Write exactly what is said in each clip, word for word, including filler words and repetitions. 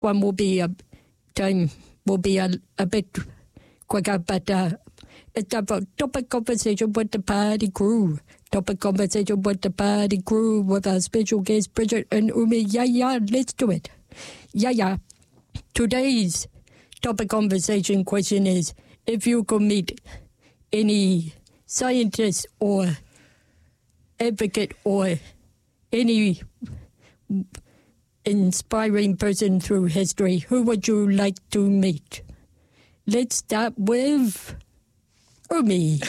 one will be a time will be a, a bit quicker, but uh, it's about topic conversation with the party crew. Topic conversation with the party crew with our special guest Bridget and Umi. Yeah, yeah, let's do it. Yeah, yeah. Today's topic conversation question is: if you could meet any scientist or advocate or any inspiring person through history, who would you like to meet? Let's start with Umi.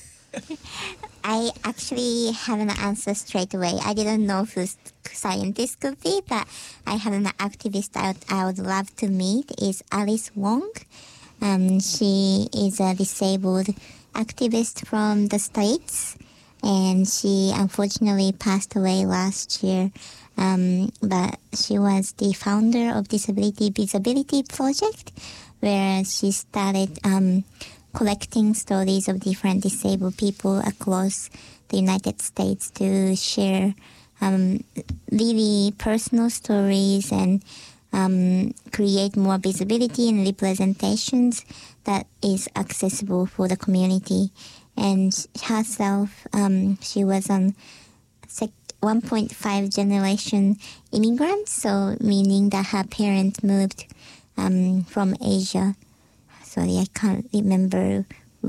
I actually have an answer straight away. I didn't know who scientist could be, but I have an activist I would, I would love to meet is Alice Wong. Um, she is a disabled activist from the States, and she unfortunately passed away last year. Um, but she was the founder of Disability Visibility Project, where she started um, collecting stories of different disabled people across the United States to share um, really personal stories and um, create more visibility and representations that is accessible for the community. And herself, um, she was on sec- one point five generation immigrant, so meaning that her parents moved um, from Asia. Sorry, I can't remember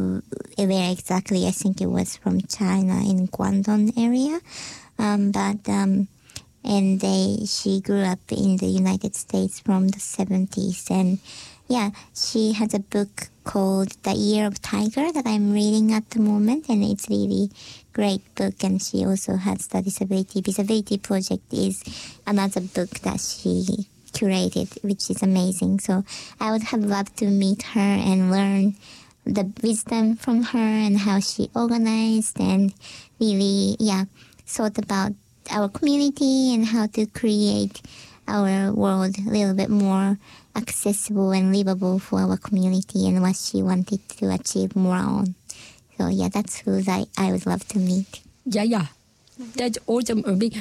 where exactly. I think it was from China in Guangdong area. Um, but um, and they she grew up in the United States from the seventies, and yeah, she has a book called The Year of Tiger that I'm reading at the moment, and it's really great book. And she also has the Disability Visibility Project is another book that she curated, which is amazing. So I would have loved to meet her and learn the wisdom from her and how she organized and really, yeah, thought about our community and how to create our world a little bit more accessible and livable for our community and what she wanted to achieve more on. So yeah, that's who I, I would love to meet. Yeah, yeah. That's awesome, Umi.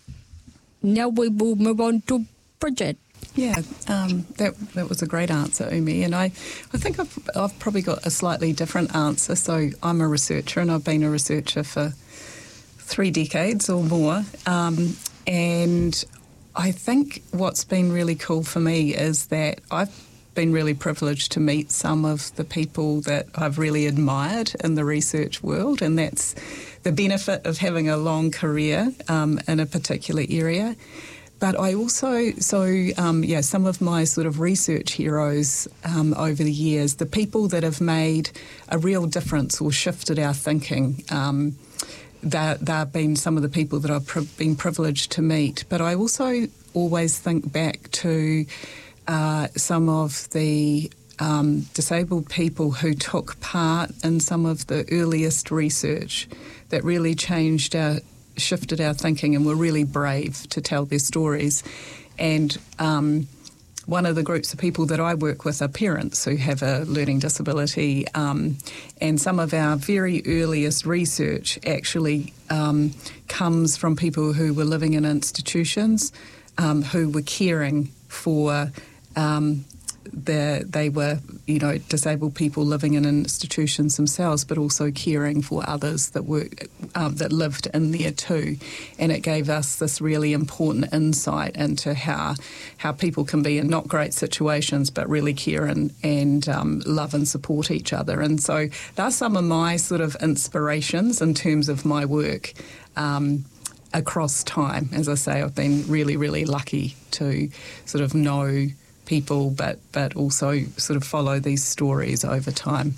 Now we will move on to Bridget. Yeah, um, that that was a great answer, Umi. And I, I think I've, I've probably got a slightly different answer. So I'm a researcher, and I've been a researcher for three decades or more. Um, and I think what's been really cool for me is that I've been really privileged to meet some of the people that I've really admired in the research world, and that's the benefit of having a long career um, in a particular area. But I also, so um, yeah, some of my sort of research heroes um, over the years, the people that have made a real difference or shifted our thinking, um, That they've been some of the people that I've pri- been privileged to meet. But I also always think back to uh, some of the um, disabled people who took part in some of the earliest research that really changed our, shifted our thinking, and were really brave to tell their stories. And um, one of the groups of people that I work with are parents who have a learning disability, um, and some of our very earliest research actually um, comes from people who were living in institutions, um, who were caring for um, the, they were, you know, disabled people living in institutions themselves, but also caring for others that were um, that lived in there too. And it gave us this really important insight into how how people can be in not great situations, but really care and, and um, love and support each other. And so that's some of my sort of inspirations in terms of my work um, across time. As I say, I've been really, really lucky to sort of know people, but but also sort of follow these stories over time.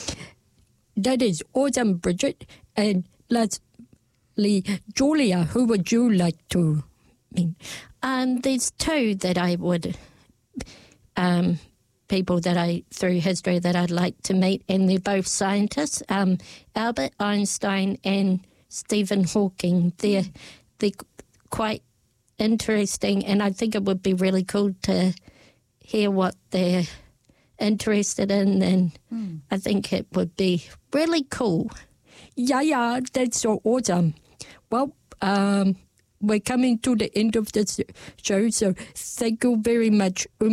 That is awesome, Bridget. And lastly, Julia, who would you like to meet? Um, there's two that I would, um, people that I, through history, that I'd like to meet, and they're both scientists, um, Albert Einstein and Stephen Hawking. They're, they're quite interesting, and I think it would be really cool to hear what they're interested in, and mm. I think it would be really cool. Yeah, yeah, that's so awesome. Well, um, we're coming to the end of this show, so thank you very much,